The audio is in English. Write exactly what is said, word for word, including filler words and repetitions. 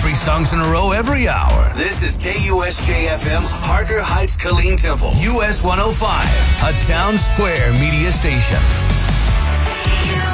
three songs in a row every hour. This is K U S J F M, Harker Heights, Killeen Temple, U S one oh five, a Town Square media station.